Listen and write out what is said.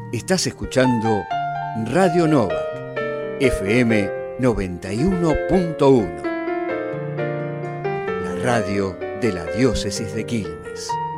Estás escuchando Radio Novak, FM 91.1, la radio de la diócesis de Quilmes.